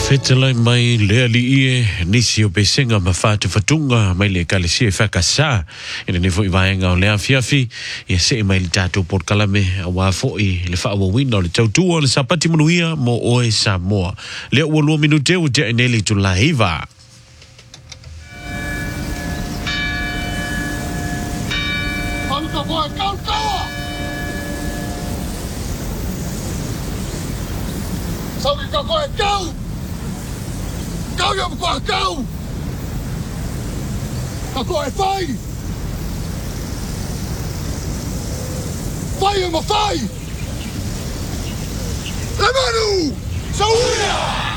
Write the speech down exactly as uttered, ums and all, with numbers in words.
Fetela mai le ali e nisi o pesenga ma fatu fatunga mai le kalisi e fakasa ina ne foi vaenga o le afiafi e se mai le tatu por kalame wa foi le fa wa wino le tautu o le sapati manuia mo oe Samoa le o lo minute o te neli tu laiva Alta boa calcawa Sabe que agora é cão Cão é para cão Agora é vai Vai é uma vai Lemanu Saúde